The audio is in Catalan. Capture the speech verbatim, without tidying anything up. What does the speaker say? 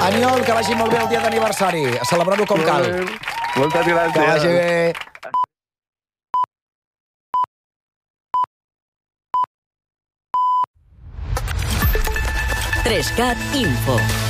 Aniol, que vagi molt bé el dia d'aniversari. A celebrar-ho com cal. Moltes gràcies. Que vagi bé. tres cat Info.